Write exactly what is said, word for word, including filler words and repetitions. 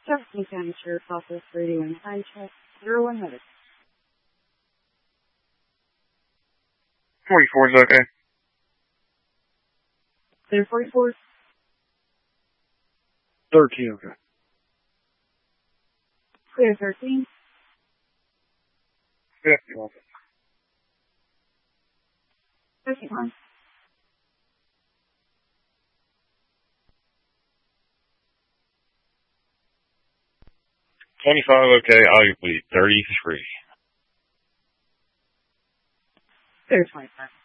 Jefferson County Sheriff's Office, radio and time check, zero one hundred. forty-four is okay. Clear forty-four. thirteen, okay. Clear thirteen. fifty, okay. Second one. twenty-five, okay. I'll be thirty-three. Clear twenty-five.